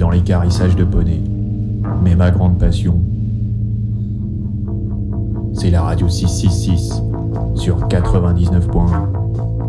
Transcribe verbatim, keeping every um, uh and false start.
dans les carissages de poney. Mais ma grande passion, c'est la radio six cent soixante-six sur quatre-vingt-dix-neuf point un.